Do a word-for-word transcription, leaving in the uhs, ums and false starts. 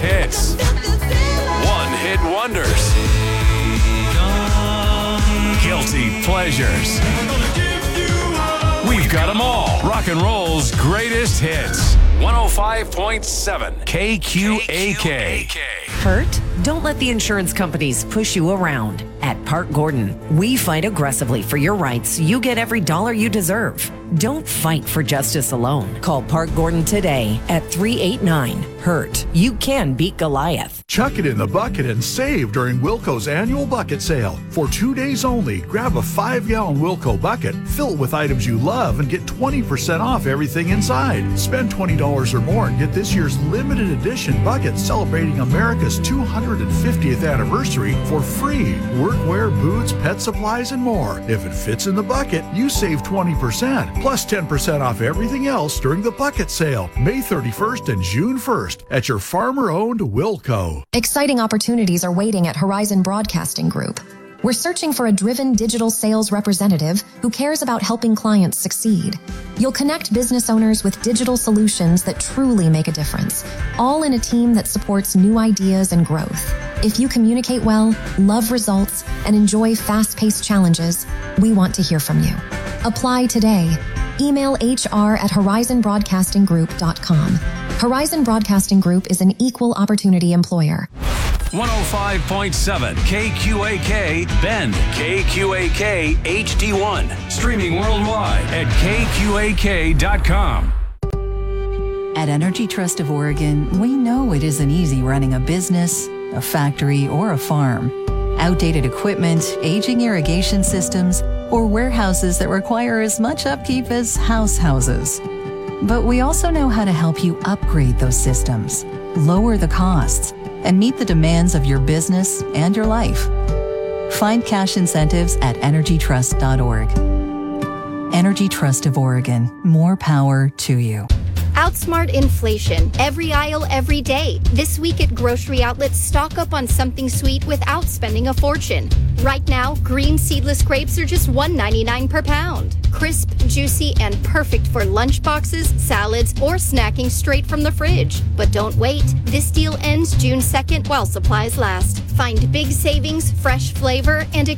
hits. One-hit wonders. Guilty pleasures. We've got them all. Rock and roll's greatest hits. one oh five point seven K Q A K. Hurt? Don't let the insurance companies push you around. At Park Gordon, we fight aggressively for your rights so you get every dollar you deserve. Don't fight for justice alone. Call Park Gordon today at three eight nine, hurt. You can beat Goliath. Chuck it in the bucket and save during Wilco's annual bucket sale. For two days only, grab a five-gallon Wilco bucket, fill it with items you love, and get twenty percent off everything inside. Spend twenty dollars or more and get this year's limited edition bucket celebrating America's two hundred fiftieth anniversary for free. Workwear, boots, pet supplies, and more. If it fits in the bucket, you save twenty percent, plus ten percent off everything else during the bucket sale, May thirty-first and June first at your farmer-owned Wilco. Exciting opportunities are waiting at Horizon Broadcasting Group. We're searching for a driven digital sales representative who cares about helping clients succeed. You'll connect business owners with digital solutions that truly make a difference, all in a team that supports new ideas and growth. If you communicate well, love results, and enjoy fast-paced challenges, we want to hear from you. Apply today. Email H R at horizon broadcasting group dot com. Horizon Broadcasting Group is an equal opportunity employer. one oh five point seven K Q A K Bend, K Q A K H D one. Streaming worldwide at K Q A K dot com. At Energy Trust of Oregon, we know it isn't easy running a business, a factory, or a farm. Outdated equipment, aging irrigation systems, or warehouses that require as much upkeep as house houses. But we also know how to help you upgrade those systems, lower the costs, and meet the demands of your business and your life. Find cash incentives at energy trust dot org. Energy Trust of Oregon. More power to you. Outsmart inflation. Every aisle, every day. This week at grocery outlets, stock up on something sweet without spending a fortune. Right now, green seedless grapes are just one ninety-nine per pound. Crisp, juicy, and perfect for lunch boxes, salads, or snacking straight from the fridge. But don't wait. This deal ends June second while supplies last. Find big savings, fresh flavor, and